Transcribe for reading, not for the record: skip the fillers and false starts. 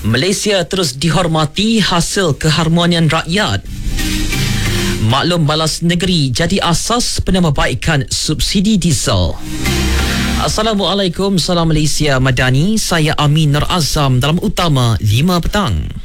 Malaysia terus dihormati hasil keharmonian rakyat. Maklum balas negeri jadi asas penambahbaikan subsidi diesel. Assalamualaikum, salam Malaysia Madani. Saya Amin Nur Azam dalam Utama 5 petang.